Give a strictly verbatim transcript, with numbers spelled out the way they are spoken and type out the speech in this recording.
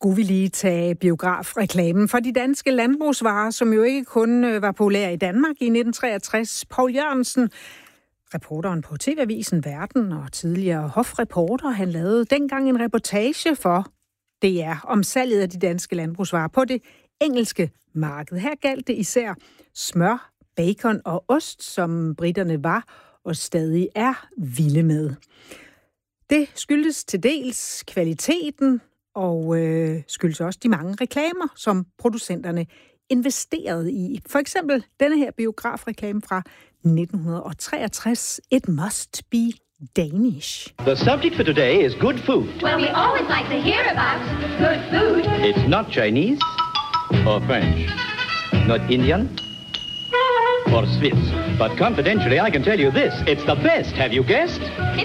Skulle vi lige tage biografreklamen for de danske landbrugsvarer, som jo ikke kun var populære i Danmark i nitten treogtres. Poul Jørgensen, reporteren på T V-avisen Verden og tidligere hofreporter, han lavede dengang en reportage for D R om salget af de danske landbrugsvarer på det engelske marked. Her galt det især smør, bacon og ost, som briterne var og stadig er vilde med. Det skyldes til dels kvaliteten og øh, skyldes også de mange reklamer, som producenterne investerede i. For eksempel denne her biografreklame fra nitten treogtres. It must be Danish. The subject for today is good food. Well, we always like to hear about good food. It's not Chinese or French, not Indian or Swiss. But confidentially, I can tell you this. It's the best, have you guessed?